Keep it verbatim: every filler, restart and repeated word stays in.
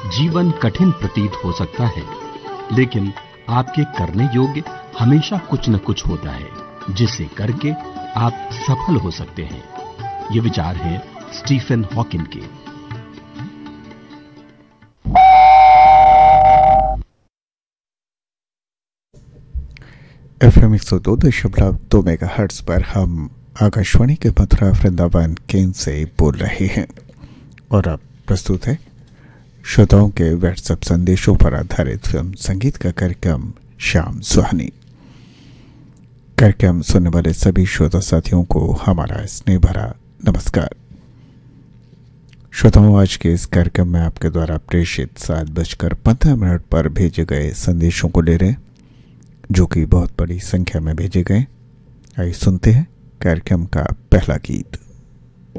जीवन कठिन प्रतीत हो सकता है, लेकिन आपके करने योग्य हमेशा कुछ न कुछ होता है जिसे करके आप सफल हो सकते हैं। ये विचार हैं स्टीफन हॉकिंग के। एफ एम एक सौ दो दशमलव दो मेगा हर्ट्ज पर हम आकाशवाणी के मथुरा वृंदावन केंद्र से बोल रहे हैं और अब प्रस्तुत है श्रोताओं के व्हाट्सएप संदेशों पर आधारित फिल्म संगीत का कार्यक्रम शाम सुहानी। कार्यक्रम सुनने वाले सभी श्रोता साथियों को हमारा स्नेह भरा नमस्कार। श्रोताओं, आज के इस कार्यक्रम में आपके द्वारा प्रेषित सात बजकर पंद्रह मिनट पर भेजे गए संदेशों को ले रहे, जो कि बहुत बड़ी संख्या में भेजे गए। आइए सुनते हैं कार्यक्रम का पहला गीत।